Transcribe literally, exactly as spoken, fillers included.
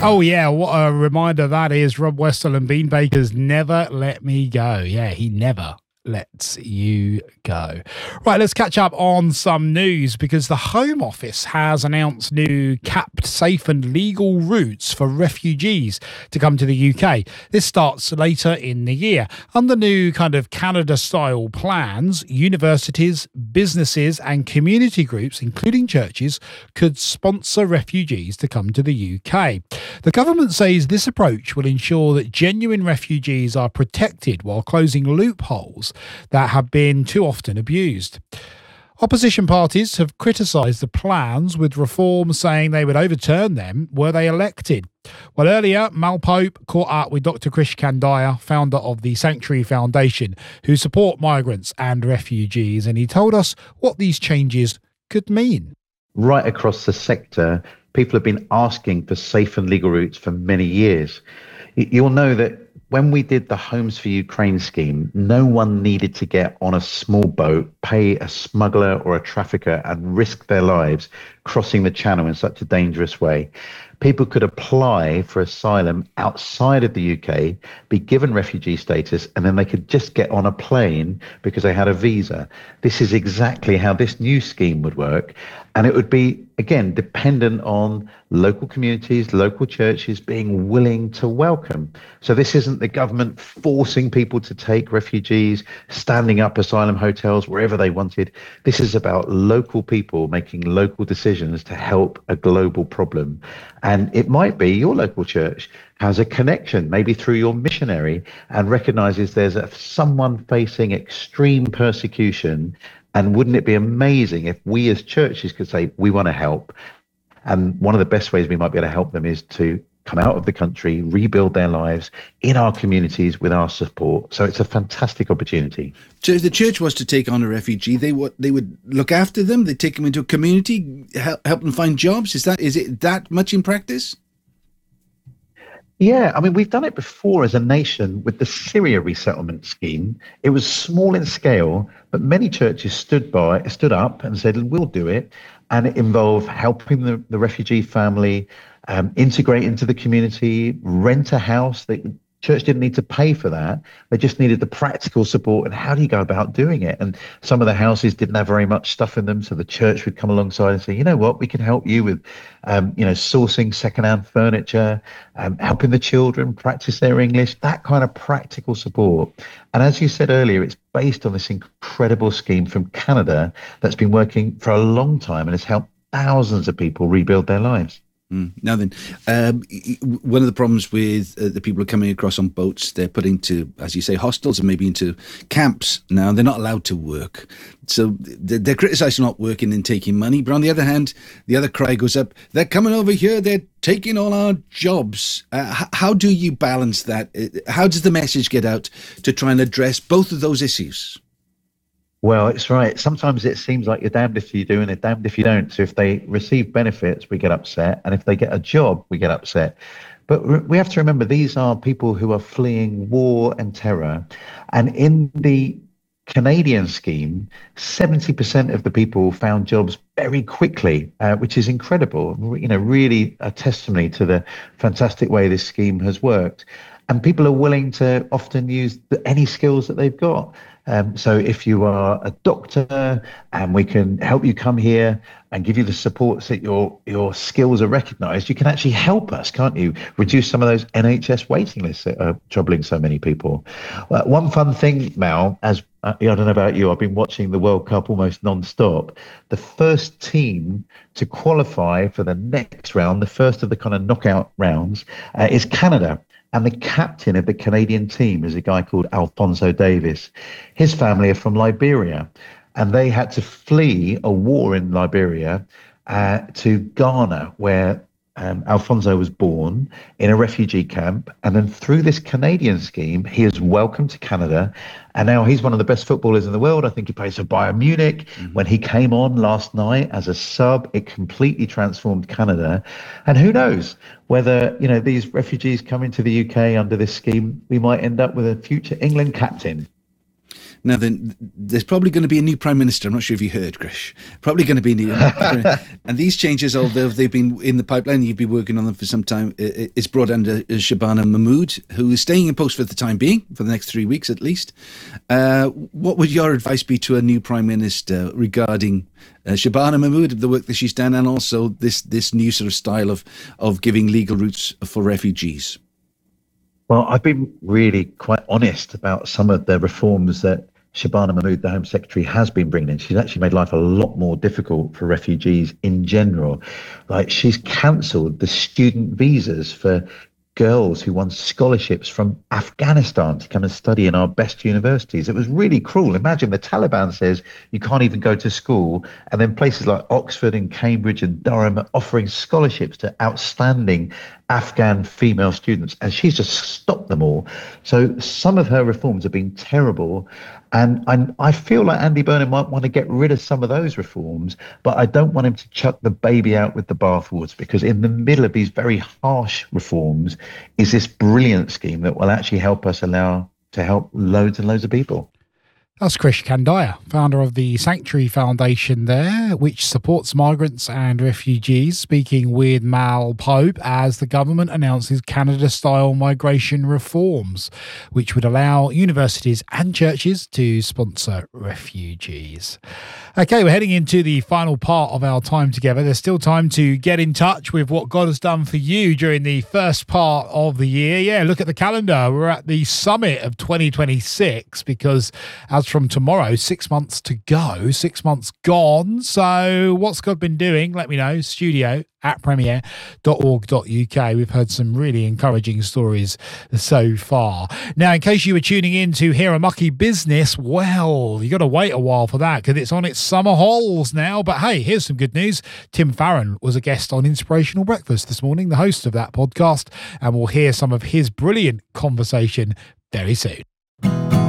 Oh, yeah, what a reminder that is. Rob Westall and Beanbakers Never Let Me Go. Yeah, he never lets you go. Right, let's catch up on some news because the Home Office has announced new capped, safe and legal routes for refugees to come to the U K. This starts later in the year. Under new kind of Canada-style plans, universities, businesses and community groups, including churches, could sponsor refugees to come to the U K. The government says this approach will ensure that genuine refugees are protected while closing loopholes that have been too often abused. Opposition parties have criticised the plans, with Reform saying they would overturn them were they elected. Well, earlier, Mal Pope caught up with Doctor Krish Kandiah, founder of the Sanctuary Foundation, who support migrants and refugees, and he told us what these changes could mean. Right across the sector, people have been asking for safe and legal routes for many years. You'll know that when we did the Homes for Ukraine scheme, no one needed to get on a small boat, pay a smuggler or a trafficker and risk their lives crossing the channel in such a dangerous way. People could apply for asylum outside of the U K, be given refugee status, and then they could just get on a plane because they had a visa. This is exactly how this new scheme would work. And it would be, again, dependent on local communities, local churches being willing to welcome. So this isn't the government forcing people to take refugees, standing up asylum hotels wherever they wanted. This is about local people making local decisions to help a global problem. And it might be your local church has a connection, maybe through your missionary, and recognizes there's a, someone facing extreme persecution. And wouldn't it be amazing if we as churches could say, we want to help? And one of the best ways we might be able to help them is to come out of the country, rebuild their lives in our communities with our support. So it's a fantastic opportunity. So if the church was to take on a refugee, they would they would look after them, they'd take them into a community, help, help them find jobs. Is that is it that much in practice? Yeah, I mean, we've done it before as a nation with the Syria resettlement scheme. It was small in scale, but many churches stood by, stood up and said, we'll do it. And it involved helping the, the refugee family um, integrate into the community, rent a house. The church didn't need to pay for that. They just needed the practical support. And how do you go about doing it? And some of the houses didn't have very much stuff in them. So the church would come alongside and say, you know what, we can help you with, um, you know, sourcing secondhand furniture, um, helping the children practice their English, that kind of practical support. And as you said earlier, it's based on this incredible scheme from Canada that's been working for a long time and has helped thousands of people rebuild their lives. Mm. Now then, um, one of the problems with uh, the people who are coming across on boats, they're put into, as you say, hostels and maybe into camps. Now, they're not allowed to work. So they're, they're criticising not working and taking money. But on the other hand, the other cry goes up, they're coming over here, they're taking all our jobs. Uh, h- how do you balance that? How does the message get out to try and address both of those issues? Well, it's right. Sometimes it seems like you're damned if you do and they're damned if you don't. So if they receive benefits, we get upset. And if they get a job, we get upset. But we have to remember these are people who are fleeing war and terror. And in the Canadian scheme, seventy percent of the people found jobs very quickly, uh, which is incredible. You know, really a testimony to the fantastic way this scheme has worked. And people are willing to often use the, any skills that they've got. Um, so if you are a doctor and we can help you come here and give you the support so that your your skills are recognised, you can actually help us, can't you? Reduce some of those N H S waiting lists that are troubling so many people. Uh, one fun thing, Mal, as uh, I don't know about you, I've been watching the World Cup almost non-stop. The first team to qualify for the next round, the first of the kind of knockout rounds, uh, is Canada. And the captain of the Canadian team is a guy called Alphonso Davies. His family are from Liberia, and they had to flee a war in Liberia uh, to Ghana, where um, Alphonso was born in a refugee camp. And then through this Canadian scheme, he is welcomed to Canada. And now he's one of the best footballers in the world. I think he plays for Bayern Munich. Mm-hmm. When he came on last night as a sub, it completely transformed Canada. And who knows whether, you know, these refugees coming to the U K under this scheme, we might end up with a future England captain. Now then, there's probably going to be a new Prime Minister. I'm not sure if you heard, Grish. Probably going to be new. And these changes, although they've been in the pipeline, you've been working on them for some time, it's brought under Shabana Mahmood, who is staying in post for the time being, for the next three weeks at least. Uh, what would your advice be to a new Prime Minister regarding uh, Shabana Mahmood, the work that she's done, and also this, this new sort of style of, of giving legal routes for refugees? Well, I've been really quite honest about some of the reforms that Shabana Mahmood, the Home Secretary, has been bringing in. She's actually made life a lot more difficult for refugees in general. Like, she's cancelled the student visas for girls who won scholarships from Afghanistan to come and study in our best universities. It was really cruel. Imagine the Taliban says you can't even go to school, and then places like Oxford and Cambridge and Durham are offering scholarships to outstanding Afghan female students, and she's just stopped them all. So some of her reforms have been terrible, and I, I feel like Andy Burnham might want to get rid of some of those reforms, but I don't want him to chuck the baby out with the bathwater, because in the middle of these very harsh reforms is this brilliant scheme that will actually help us allow to help loads and loads of people. That's Krish Kandiah, founder of the Sanctuary Foundation there, which supports migrants and refugees, speaking with Mal Pope as the government announces Canada-style migration reforms, which would allow universities and churches to sponsor refugees. Okay, we're heading into the final part of our time together. There's still time to get in touch with what God has done for you during the first part of the year. Yeah, look at the calendar. We're at the summit of twenty twenty-six, because as from tomorrow, six months to go, six months gone. So what's God been doing? Let me know. Studio at premier dot org dot uk. We've heard some really encouraging stories so far. Now, in case you were tuning in to hear a mucky business, well, you got to wait a while for that, because it's on its summer holes now. But hey, here's some good news. Tim Farron was a guest on Inspirational Breakfast this morning, the host of that podcast, and we'll hear some of his brilliant conversation very soon.